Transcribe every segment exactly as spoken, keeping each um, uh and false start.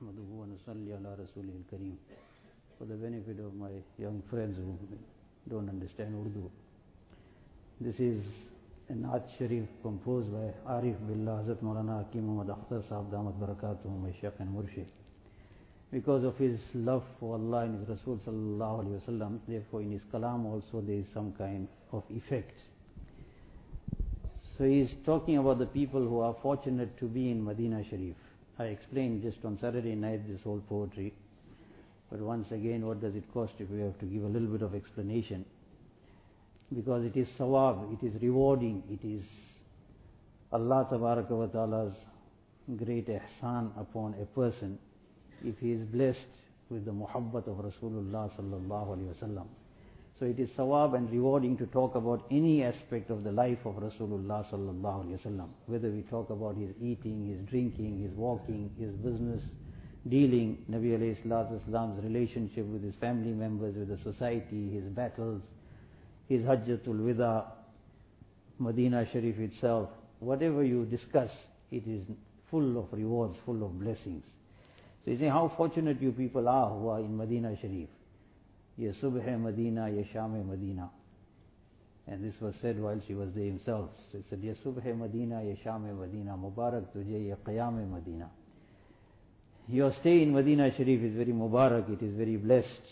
nahmaduhu wa nusalli ala rasulihil kareem. For the benefit of my young friends who don't understand Urdu, this is a Naat Sharif composed by Arif Billah Hazrat Maulana Hakim Muhammad Akhtar Sahab Damat Barakatuh, my Shaykh and Murshid. Because of his love for Allah and his Rasul Sallallahu Alaihi Wasallam, therefore in his kalam also there is some kind of effect. So he is talking about the people who are fortunate to be in Medina Sharif. I explained just on Saturday night this whole poetry, but once again, what does it cost if we have to give a little bit of explanation? Because it is sawab, it is rewarding, it is Allah Tabaraka wa Ta'ala's great ihsan upon a person if he is blessed with the muhabbat of Rasulullah Sallallahu Alaihi Wasallam. So it is sawab and rewarding to talk about any aspect of the life of Rasulullah Sallallahu Alaihi Wasallam, whether we talk about his eating, his drinking, his walking, his business dealing, Nabi Alayhi Salatu Wasallam's relationship with his family members, with the society, his battles, his Hajjatul Wida, Medina Sharif itself. Whatever you discuss, it is full of rewards, full of blessings. So you say, how fortunate you people are who are in Medina Sharif. Ye Subh Medina, Ye Sham Medina. And this was said while she was there himself. So he said, Ye Subh Medina, Ye Sham Medina, Mubarak Tujhe, Ye Qiyam Medina. Your stay in Medina Sharif is very Mubarak, it is very blessed.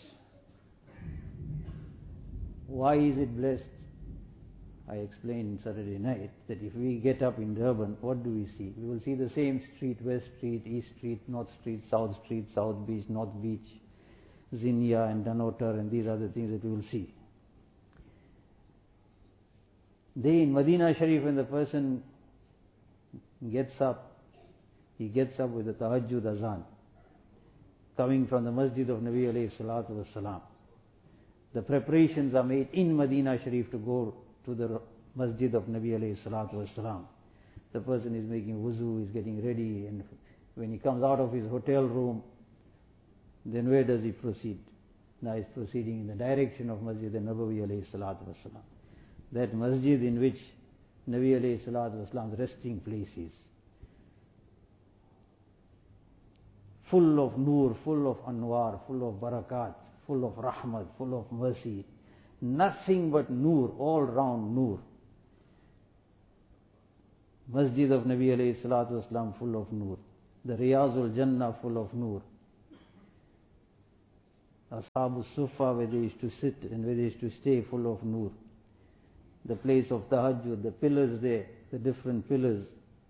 Why is it blessed? I explained Saturday night that if we get up in Durban, what do we see? We will see the same street, West Street, East Street, North Street, South Street, South Beach, North Beach, Zinia and Danotar, and these are the things that we will see. There in Medina Sharif, when the person gets up, he gets up with the Tahajjud Azan, coming from the Masjid of Nabi Alayhi Salatu Wassalam. The preparations are made in Medina Sharif to go to the Masjid of Nabi Alayhi Salatu Wassalam. The person is making wuzu, is getting ready, and when he comes out of his hotel room, then where does he proceed? Now he is proceeding in the direction of Masjid Nabawi Alayhi Salatu Wassalam. That masjid in which Nabi Alayhi Salatu Wassalam's resting place is. Full of nur, full of anwar, full of barakat, full of rahmat, full of mercy. Nothing but nur, all round nur. Masjid of Nabi Alayhi Salatu Wassalam full of nur. The Riyazul Jannah full of nur. Ashabul Sufa, where they used to sit and where they used to stay, full of nur. The place of Tahajjud, the pillars there, the different pillars.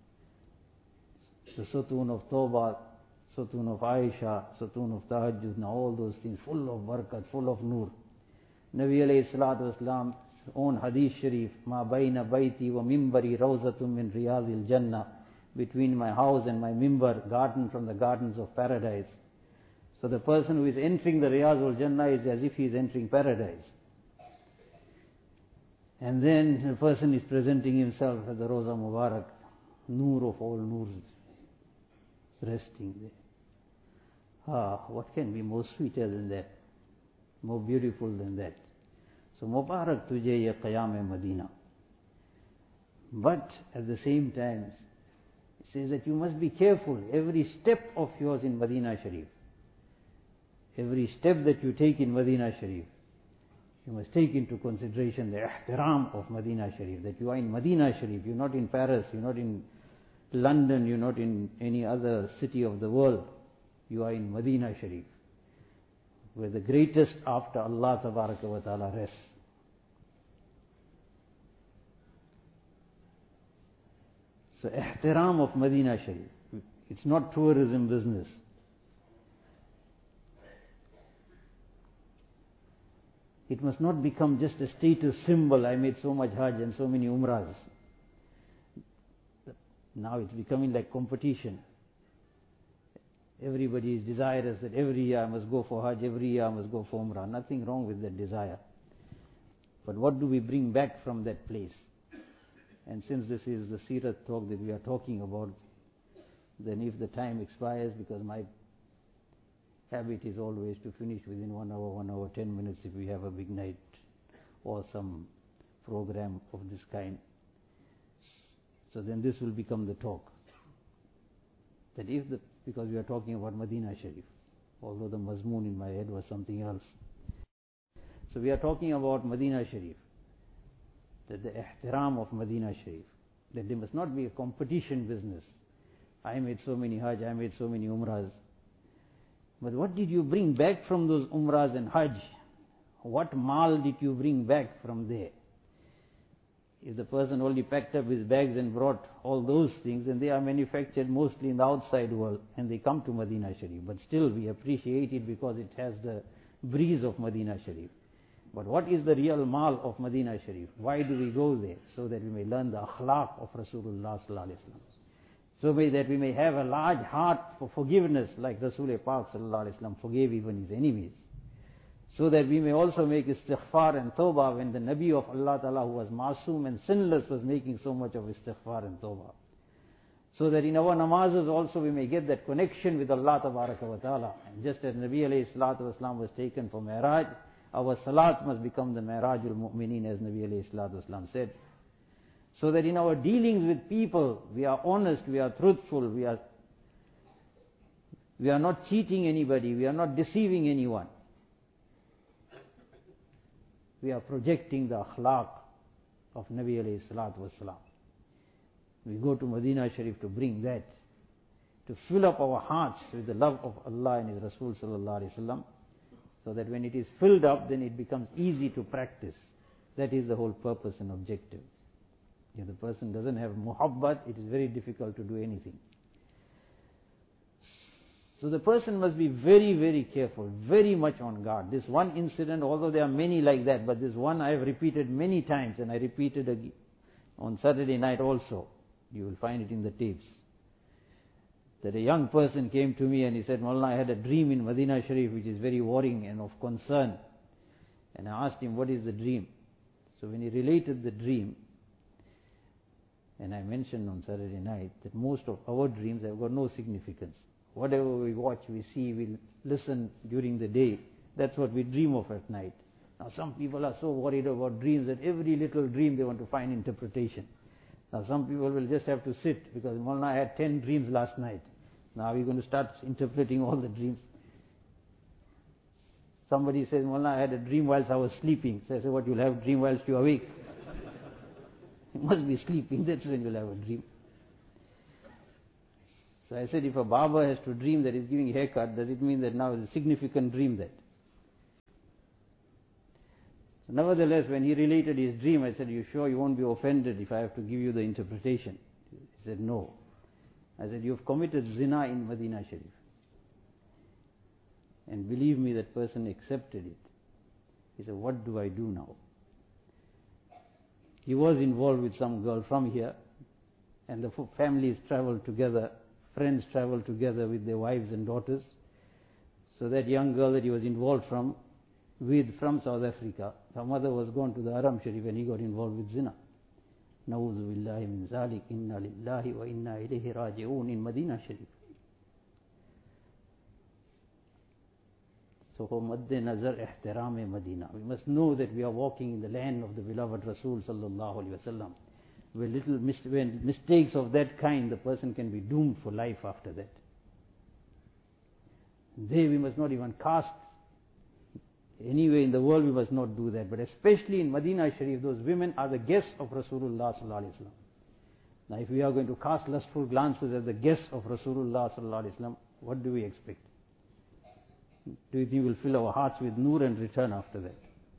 The Sutun of Tawbah, Sutun of Aisha, Sutun of Tahajjud, now all those things full of barakat, full of nur. Nabi alayhi salatu wasalam's own hadith sharif, Ma bayna bayti wa mimbari rawzatun min riyadil jannah, between my house and my mimbar, garden from the gardens of paradise. So the person who is entering the Riyazul Jannah is as if he is entering paradise. And then the person is presenting himself as the Roza Mubarak, nur of all nurs, resting there. Ah, what can be more sweeter than that? More beautiful than that? So Mubarak Tujhe Ye Qiyam Medina. But at the same time, it says that you must be careful every step of yours in Medina Sharif. Every step that you take in Medina Sharif, you must take into consideration the ihtiram of Medina Sharif, that you are in Medina Sharif, you're not in Paris, you're not in London, you're not in any other city of the world, you are in Medina Sharif, where the greatest after Allah Tabaraka wa Ta'ala rests. So ihtiram of Medina Sharif, it's not tourism business. It must not become just a status symbol, I made so much Hajj and so many Umrahs. Now it's becoming like competition. Everybody is desirous that every year I must go for Hajj, every year I must go for Umrah. Nothing wrong with that desire. But what do we bring back from that place? And since this is the Sirat talk that we are talking about, then if the time expires, because my habit is always to finish within one hour, one hour, ten minutes if we have a big night or some program of this kind. So then this will become the talk. That if the, because we are talking about Medina Sharif, although the mazmoon in my head was something else. So we are talking about Medina Sharif, that the ihtiram of Medina Sharif, that there must not be a competition business. I made so many Hajj, I made so many Umrahs. But what did you bring back from those Umrahs and Hajj? What mal did you bring back from there? If the person only packed up his bags and brought all those things, and they are manufactured mostly in the outside world, and they come to Medina Sharif, but still we appreciate it because it has the breeze of Medina Sharif. But what is the real mal of Medina Sharif? Why do we go there? So that we may learn the akhlaq of Rasulullah sallallahu alaihi wasallam. So that we may have a large heart for forgiveness, like Rasulullah Pak sallallahu alaihi wasallam forgave even his enemies. So that we may also make istighfar and tawbah when the Nabi of Allah Ta'ala, who was masoom and sinless, was making so much of istighfar and tawbah. So that in our namazes also we may get that connection with Allah Tabaraka wa Ta'ala. And just as Nabi alayhi salatu wasalam was taken for Mi'raj, our salat must become the Mi'rajul Mu'mineen, as Nabi alayhi salatu wasalam said. So that in our dealings with people, we are honest, we are truthful, we are, we are not cheating anybody, we are not deceiving anyone. We are projecting the akhlaq of Nabi alayhi salatu wasalam. We go to Medina Sharif to bring that, to fill up our hearts with the love of Allah and His Rasul sallallahu alaihi wasallam, so that when it is filled up, then it becomes easy to practice. That is the whole purpose and objective. If the person doesn't have muhabbat, it is very difficult to do anything. So the person must be very, very careful, very much on guard. This one incident, although there are many like that, but this one I have repeated many times, and I repeated again on Saturday night also. You will find it in the tapes. That a young person came to me and he said, Maulana, I had a dream in Medina Sharif which is very worrying and of concern. And I asked him, what is the dream? So when he related the dream, and I mentioned on Saturday night that most of our dreams have got no significance. Whatever we watch, we see, we listen during the day, that's what we dream of at night. Now some people are so worried about dreams that every little dream they want to find interpretation. Now some people will just have to sit, because Maulana, I had ten dreams last night. Now we're going to start interpreting all the dreams. Somebody says, Maulana, I had a dream whilst I was sleeping. So I say, what, you'll have a dream whilst you're awake? You must be sleeping, that's when you'll have a dream. So I said, if a barber has to dream that he's giving a haircut, does it mean that now it's a significant dream that? So nevertheless, when he related his dream, I said, you sure you won't be offended if I have to give you the interpretation? He said, no. I said, you've committed zina in Medina Sharif. And believe me, that person accepted it. He said, what do I do now? He was involved with some girl from here, and the families traveled together, friends traveled together with their wives and daughters. So that young girl that he was involved from, with from South Africa, her mother was gone to the Haram Sharif and he got involved with zina. Na'udhu billahi min zalik, inna lillahi wa inna ilayhi raji'un, in Medina Sharif. So for madde nazar ihtiram Medina, we must know that we are walking in the land of the beloved Rasul sallallahu alaihi wasallam. Where little mis when mistakes of that kind, the person can be doomed for life after that. There we must not even cast. Anyway in the world we must not do that, but especially in Medina Sharif, those women are the guests of Rasulullah sallallahu alaihi wasallam. Now if we are going to cast lustful glances at the guests of Rasulullah sallallahu alaihi wasallam, what do we expect? Do you think we'll fill our hearts with nur and return after that?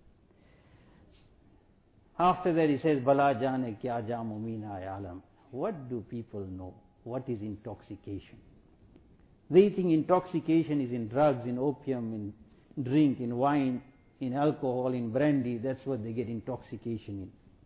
After that he says, Bala jane kya jamu meena alam. What do people know? What is intoxication? They think intoxication is in drugs, in opium, in drink, in wine, in alcohol, in brandy. That's what they get intoxication in.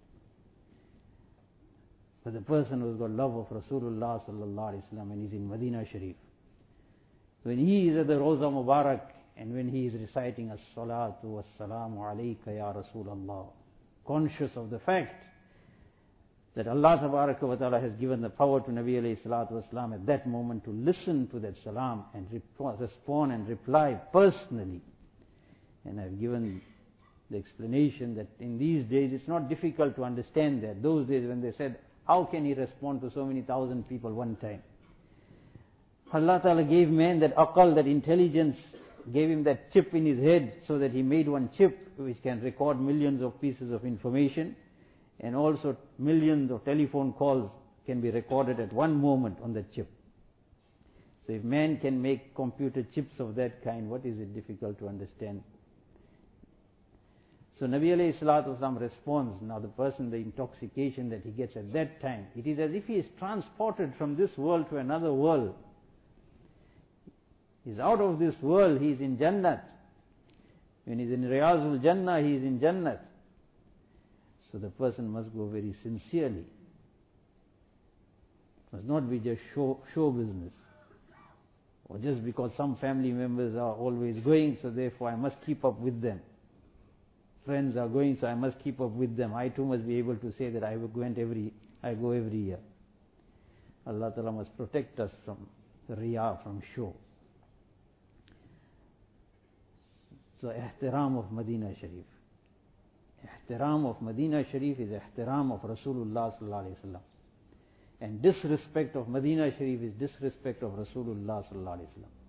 But the person who's got love of Rasulullah sallallahu alaihi wasallam and is in Medina Sharif, when he is at the Roza Mubarak and when he is reciting As-salatu was-salamu alayka ya Rasulallah, conscious of the fact that Allah Tabaraka wa Ta'ala has given the power to Nabi alayhi salatu wasalam at that moment to listen to that salam and respond and reply personally. And I've given the explanation that in these days it's not difficult to understand that. Those days when they said, how can he respond to so many thousand people one time? Allah Ta'ala gave man that aqal, that intelligence, gave him that chip in his head so that he made one chip which can record millions of pieces of information, and also millions of telephone calls can be recorded at one moment on that chip. So if man can make computer chips of that kind, what is it difficult to understand? So Nabi alayhi salatu wasalam responds, now the person, the intoxication that he gets at that time, it is as if he is transported from this world to another world. He's out of this world, he is in Jannat. When he's in Riyazul Jannah, he is in Jannat. So the person must go very sincerely. It must not be just show, show business. Or just because some family members are always going, so therefore I must keep up with them. Friends are going, so I must keep up with them. I too must be able to say that I went every, I go every year. Allah Ta'ala must protect us from riya, from show. So ihtiram of Medina Sharif. Ihtiram of Medina Sharif is ihtiram of Rasulullah sallallahu alayhi wa sallam. And disrespect of Medina Sharif is disrespect of Rasulullah sallallahu alayhi wa sallam.